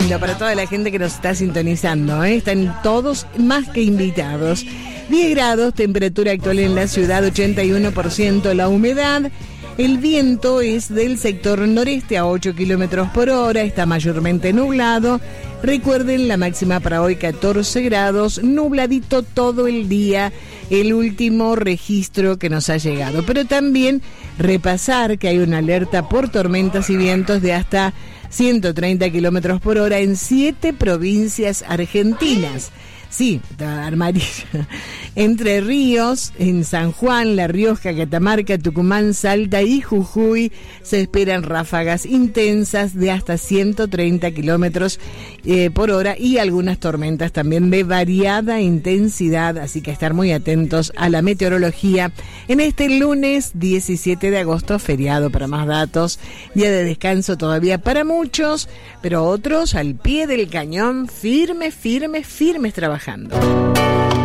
lindo para toda la gente que nos está sintonizando, ¿eh? Están todos más que invitados. 10 grados, temperatura actual en la ciudad, 81% la humedad. El viento es del sector noreste a 8 kilómetros por hora, está mayormente nublado. Recuerden, la máxima para hoy 14 grados, nubladito todo el día, el último registro que nos ha llegado. Pero también repasar que hay una alerta por tormentas y vientos de hasta 130 kilómetros por hora en 7 provincias argentinas. Sí, amarilla. Entre Ríos, en San Juan, La Rioja, Catamarca, Tucumán, Salta y Jujuy se esperan ráfagas intensas de hasta 130 kilómetros por hora y algunas tormentas también de variada intensidad, así que estar muy atentos a la meteorología en este lunes 17 de agosto, feriado para más datos, día de descanso todavía para muchos, pero otros al pie del cañón, firmes trabajando.